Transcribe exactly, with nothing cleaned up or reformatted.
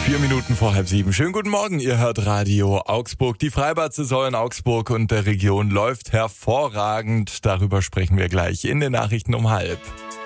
Vier Minuten vor halb sieben. Schönen guten Morgen, ihr hört Radio Augsburg. Die Freibad-Saison in Augsburg und der Region läuft hervorragend. Darüber sprechen wir gleich in den Nachrichten um halb.